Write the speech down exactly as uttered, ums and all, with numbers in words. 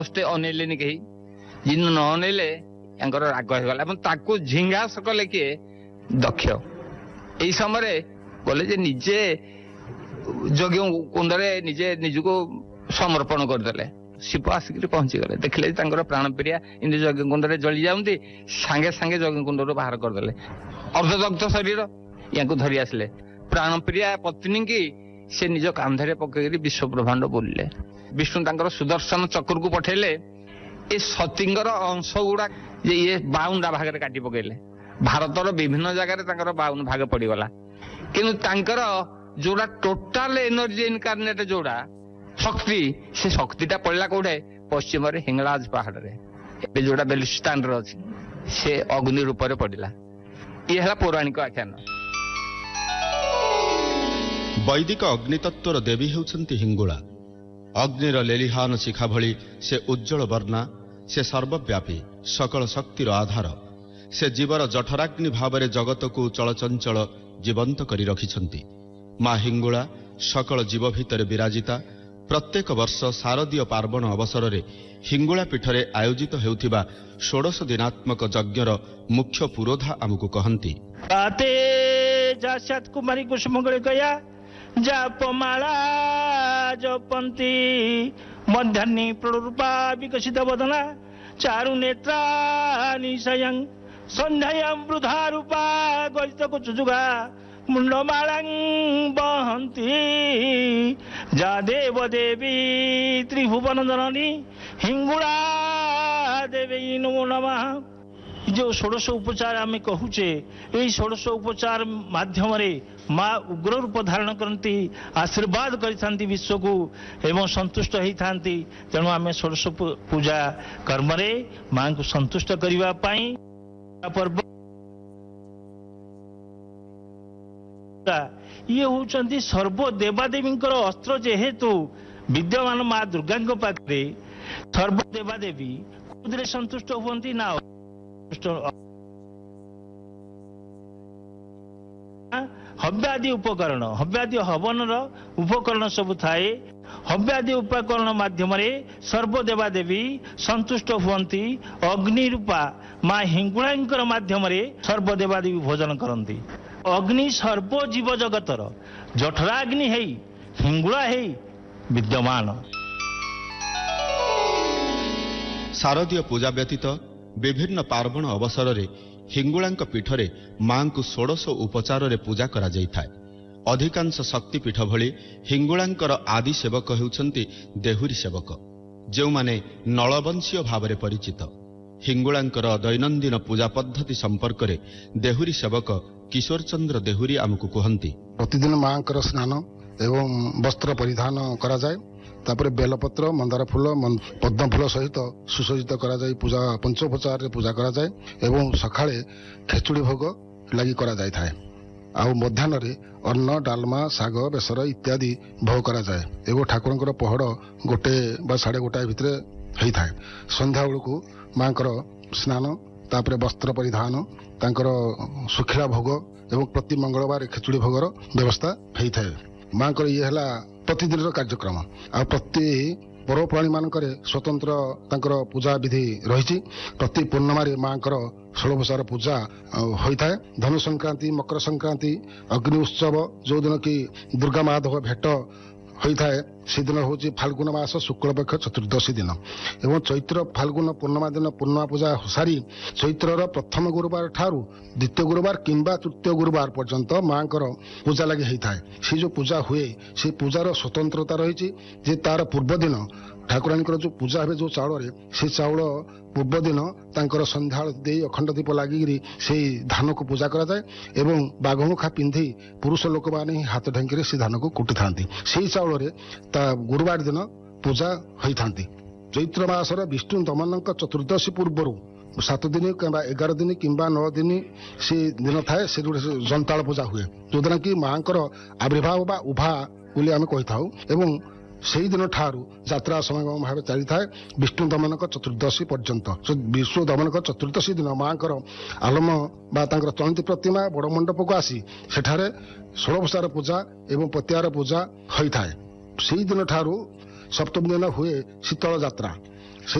ଅନେଇଲେନି କେହି, ଯିନ ନ ଅନେଇଲେ ତାଙ୍କର ରାଗ ହେଇଗଲା ଏବଂ ତାକୁ ଝିଙ୍ଗାସ କଲେ କିଏ? ଦକ୍ଷ। ଏଇ ସମୟରେ ଗଲେ ଯେ ନିଜେ ଯଜ୍ଞ କୁଣ୍ଡରେ ନିଜେ ନିଜକୁ ସମର୍ପଣ କରିଦେଲେ। ଶିବ ଆସିକିରି ପହଞ୍ଚିଗଲେ, ଦେଖିଲେ ତାଙ୍କର ପ୍ରାଣ ପ୍ରିୟା ଏମିତି ଯଜ୍ଞ କୁଣ୍ଡରେ ଜଳି ଯାଉନ୍ତି, ସାଙ୍ଗେ ସାଙ୍ଗେ ଯଜ୍ଞ କୁଣ୍ଡରୁ ବାହାର କରିଦେଲେ। ଅର୍ଦ୍ଧଦଗ୍ଧ ଶରୀର ୟାଙ୍କୁ ଧରି ଆସିଲେ। ପ୍ରାଣ ପ୍ରିୟା ପତ୍ନୀ କି ସେ ନିଜ କାନ୍ଧରେ ପକେଇକିରି ବିଶ୍ୱ ବ୍ରହ୍ମାଣ୍ଡ ବୁଲିଲେ। ବିଷ୍ଣୁ ତାଙ୍କର ସୁଦର୍ଶନ ଚକ୍ରକୁ ପଠେଇଲେ, ଏ ସତୀଙ୍କର ଅଂଶ ଗୁଡା ଯେ ଇଏ ବାଉନଟା ଭାଗରେ କାଟି ପକେଇଲେ। ଭାରତର ବିଭିନ୍ନ ଜାଗାରେ ତାଙ୍କର ବାଉନ ଭାଗ ପଡିଗଲା, କିନ୍ତୁ ତାଙ୍କର ଯୋଉଟା ଟୋଟାଲ ଏନର୍ଜି ଇନକାର୍ନେଟ ଯୋଉଟା ଶକ୍ତି, ସେ ଶକ୍ତିଟା ପଡିଲା କୋଉଠେ? ପଶ୍ଚିମରେ ହିଙ୍ଗଳାଜ ପାହାଡରେ, ଏବେ ଯୋଉଟା ବେଲୁଚିସ୍ତାନରେ ଅଛି, ସେ ଅଗ୍ନି ରୂପରେ ପଡିଲା। ଇଏ ହେଲା ପୌରାଣିକ ଆଖ୍ୟାନ। ବୈଦିକ ଅଗ୍ନିତତ୍ତ୍ୱର ଦେବୀ ହେଉଛନ୍ତି ହିଙ୍ଗୁଳା। ଅଗ୍ନିର ଲେଲିହାନ ଶିଖା ଭଳି ସେ ଉଜ୍ଜଳ ବର୍ଣ୍ଣା, ସେ ସର୍ବବ୍ୟାପୀ, ସକଳ ଶକ୍ତିର ଆଧାର। ସେ ଜୀବର ଜଠରାଗ୍ନି ଭାବରେ ଜଗତକୁ ଚଳଚଞ୍ଚଳ ଜୀବନ୍ତ କରି ରଖିଛନ୍ତି। ମା ହିଙ୍ଗୁଳା ସକଳ ଜୀବ ଭିତରେ ବିରାଜିତା। ପ୍ରତ୍ୟେକ ବର୍ଷ ଶାରଦୀୟ ପାର୍ବଣ ଅବସରରେ ହିଙ୍ଗୁଳା ପୀଠରେ ଆୟୋଜିତ ହେଉଥିବା ଷୋଡ଼ଶ ଦିନାତ୍ମକ ଯଜ୍ଞର ମୁଖ୍ୟ ପୁରୋଧା ଆମକୁ କହନ୍ତି, କୁମାରୀ କୁସୁମଙ୍ଗଳି କୟା ଜାପମାଳା ଜପନ୍ତି ମଧ୍ୟାହ୍ନି ପ୍ରରୂପା ବିକଶିତ ବଦନା ଚାରୁ ନେତ୍ରା ନିଶୟଂ ସନ୍ଧ୍ୟାୟଂ ବୃଦ୍ଧା ରୂପା ଗଳିତ କୁଚୁଜୁଗା ମୁଣ୍ଡମାଳାଂ ବହନ୍ତି ଯା ଦେବ ଦେବୀ ତ୍ରିଭୁବନ ଜନନୀ ହିଙ୍ଗୁଳା ଦେବୀ ନମୋ ନମଃ। ଯେଉଁ ଷୋଡ଼ଶ ଉପଚାର ଆମେ କହୁଛେ, ଏହି ଷୋଡ଼ଶ ଉପଚାର ମାଧ୍ୟମରେ ମା ଉଗ୍ର ରୂପ ଧାରଣ କରନ୍ତି, ଆଶୀର୍ବାଦ କରିଥାନ୍ତି ବିଶ୍ୱକୁ ଏବଂ ସନ୍ତୁଷ୍ଟ ହେଇଥାନ୍ତି। ତେଣୁ ଆମେ ଷୋଡ଼ଶ ପୂଜା କର୍ମରେ ମାଙ୍କୁ ସନ୍ତୁଷ୍ଟ କରିବା ପାଇଁ ପର୍ବ ଇଏ ହେଉଛନ୍ତି ସର୍ବ ଦେବାଦେବୀଙ୍କର ଅସ୍ତ୍ର। ଯେହେତୁ ବିଦ୍ୟମାନ ମା ଦୁର୍ଗାଙ୍କ ପାଖରେ ସର୍ବ ଦେବାଦେବୀ କୋଉଥିରେ ସନ୍ତୁଷ୍ଟ ହୁଅନ୍ତି ନା ହବ୍ୟାଦି ଉପକରଣ, ହବ୍ୟାଦି ହବନର ଉପକରଣ ସବୁ ଥାଏ। ହବ୍ୟାଦି ଉପକରଣ ମାଧ୍ୟମରେ ସର୍ବଦେବା ଦେବୀ ସନ୍ତୁଷ୍ଟ ହୁଅନ୍ତି। ଅଗ୍ନି ରୂପା ମା ହିଙ୍ଗୁଳାଙ୍କର ମାଧ୍ୟମରେ ସର୍ବଦେବା ଦେବୀ ଭୋଜନ କରନ୍ତି। ଅଗ୍ନି ସର୍ବ ଜୀବ ଜଗତର ଜଠରାଗ୍ନି ହେଇ ହିଙ୍ଗୁଳା ହେଇ ବିଦ୍ୟମାନ। ଶାରଦୀୟ ପୂଜା ବ୍ୟତୀତ ବିଭିନ୍ନ ପାର୍ବଣ ଅବସରରେ ହିଙ୍ଗୁଳାଙ୍କ ପୀଠରେ ମାଙ୍କୁ ଷୋଡ଼ଶ ଉପଚାରରେ ପୂଜା କରାଯାଇଥାଏ। ଅଧିକାଂଶ ଶକ୍ତିପୀଠ ଭଳି ହିଙ୍ଗୁଳାଙ୍କର ଆଦି ସେବକ ହେଉଛନ୍ତି ଦେହୁରୀ ସେବକ, ଯେଉଁମାନେ ନଳବଂଶୀୟ ଭାବରେ ପରିଚିତ। ହିଙ୍ଗୁଳାଙ୍କର ଦୈନନ୍ଦିନ ପୂଜା ପଦ୍ଧତି ସମ୍ପର୍କରେ ଦେହୁରୀ ସେବକ କିଶୋର ଚନ୍ଦ୍ର ଦେହୁରୀ ଆମକୁ କୁହନ୍ତି, ପ୍ରତିଦିନ ମାଙ୍କର ସ୍ନାନ ଏବଂ ବସ୍ତ୍ର ପରିଧାନ କରାଯାଏ। ତାପରେ ବେଲପତ୍ର, ମନ୍ଦାର ଫୁଲ, ପଦ୍ମ ଫୁଲ ସହିତ ସୁସଜ୍ଜିତ କରାଯାଇ ପୂଜା ପଞ୍ଚୋପଚାରରେ ପୂଜା କରାଯାଏ ଏବଂ ସକାଳେ ଖେଚୁଡ଼ି ଭୋଗ ଲାଗି କରାଯାଇଥାଏ। ଆଉ ମଧ୍ୟାହ୍ନରେ ଅନ୍ନ, ଡାଲମା, ଶାଗ, ବେସର ଇତ୍ୟାଦି ଭୋଗ କରାଯାଏ ଏବଂ ଠାକୁରଙ୍କର ପହଡ଼ ଗୋଟେ ବା ସାଢ଼େ ଗୋଟାଏ ଭିତରେ ହେଇଥାଏ। ସନ୍ଧ୍ୟା ବେଳକୁ ମାଙ୍କର ସ୍ନାନ, ତାପରେ ବସ୍ତ୍ର ପରିଧାନ, ତାଙ୍କର ଶୁଖିଲା ଭୋଗ ଏବଂ ପ୍ରତି ମଙ୍ଗଳବାର ଖେଚୁଡ଼ି ଭୋଗର ବ୍ୟବସ୍ଥା ହେଇଥାଏ। ମାଙ୍କର ଇଏ ହେଲା ପ୍ରତିଦିନର କାର୍ଯ୍ୟକ୍ରମ। ଆଉ ପ୍ରତି ପର୍ବପର୍ବାଣୀ ମାନଙ୍କରେ ସ୍ୱତନ୍ତ୍ର ତାଙ୍କର ପୂଜା ବିଧି ରହିଛି। ପ୍ରତି ପୂର୍ଣ୍ଣମାରେ ମାଙ୍କର ଷୋଳବସାର ପୂଜା ହୋଇଥାଏ। ଧନୁ ସଂକ୍ରାନ୍ତି, ମକର ସଂକ୍ରାନ୍ତି, ଅଗ୍ନି ଉତ୍ସବ, ଯେଉଁଦିନ କି ଦୁର୍ଗା ମାଧବ ଭେଟ ହୋଇଥାଏ, ସେଦିନ ହେଉଛି ଫାଲ୍ଗୁନ ମାସ ଶୁକ୍ଳପକ୍ଷ ଚତୁର୍ଦ୍ଦଶୀ ଦିନ ଏବଂ ଚୈତ୍ର ଫାଲ୍ଗୁନ ପୂର୍ଣ୍ଣିମା ଦିନ ପୂର୍ଣ୍ଣିମା ପୂଜା ସାରି ଚୈତ୍ରର ପ୍ରଥମ ଗୁରୁବାର ଠାରୁ ଦ୍ୱିତୀୟ ଗୁରୁବାର କିମ୍ବା ତୃତୀୟ ଗୁରୁବାର ପର୍ଯ୍ୟନ୍ତ ମାଙ୍କର ପୂଜା ଲାଗି ହେଇଥାଏ। ସେ ଯେଉଁ ପୂଜା ହୁଏ, ସେ ପୂଜାର ସ୍ୱତନ୍ତ୍ରତା ରହିଛି ଯେ ତାର ପୂର୍ବ ଦିନ ଠାକୁରାଣୀଙ୍କର ଯେଉଁ ପୂଜା ହେବେ ଯେଉଁ ଚାଉଳରେ, ସେ ଚାଉଳ ପୂର୍ବ ଦିନ ତାଙ୍କର ସନ୍ଧ୍ୟା ଦେଇ ଅଖଣ୍ଡ ଦୀପ ଲାଗିକିରି ସେଇ ଧାନକୁ ପୂଜା କରାଯାଏ ଏବଂ ବାଘମୁଖା ପିନ୍ଧି ପୁରୁଷ ଲୋକମାନେ ହିଁ ହାତ ଢାଙ୍କିରେ ସେ ଧାନକୁ କୁଟିଥାନ୍ତି। ସେଇ ଚାଉଳରେ ତା ଗୁରୁବାର ଦିନ ପୂଜା ହୋଇଥାନ୍ତି। ଚୈତ୍ର ମାସର ବିଷ୍ଣୁ ଦମନଙ୍କ ଚତୁର୍ଦ୍ଦଶୀ ପୂର୍ବରୁ ସାତ ଦିନ କିମ୍ବା ଏଗାର ଦିନ କିମ୍ବା ନଅ ଦିନ ସେ ଦିନ ଥାଏ, ସେ ଗୋଟେ ଜନ୍ତାଳ ପୂଜା ହୁଏ, ଯୋଉଦିନ କି ମାଙ୍କର ଆବିର୍ଭାବ ବା ଉଭା ବୋଲି ଆମେ କହିଥାଉ ଏବଂ ସେଇଦିନ ଠାରୁ ଯାତ୍ରା ସମାଗମ ଭାବେ ଚାଲିଥାଏ ବିଷ୍ଣୁ ଦମନଙ୍କ ଚତୁର୍ଦ୍ଦଶୀ ପର୍ଯ୍ୟନ୍ତ। ବିଷ୍ଣୁ ଦମନଙ୍କ ଚତୁର୍ଦ୍ଦଶୀ ଦିନ ମାଙ୍କର ଆଲମ ବା ତାଙ୍କର ଚଳନ୍ତି ପ୍ରତିମା ବଡ଼ ମଣ୍ଡପକୁ ଆସି ସେଠାରେ ଷୋଳବସାର ପୂଜା ଏବଂ ପତିଆର ପୂଜା ହୋଇଥାଏ। ସେଇଦିନ ଠାରୁ ସପ୍ତମୀ ଦିନ ହୁଏ ଶୀତଳ ଯାତ୍ରା